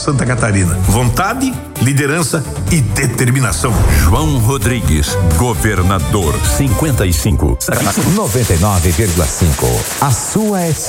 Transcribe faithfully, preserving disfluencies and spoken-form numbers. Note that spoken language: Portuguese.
Santa Catarina. Vontade, liderança e determinação. João Rodrigues, governador. cinquenta e cinco. noventa e nove vírgula cinco. A sua F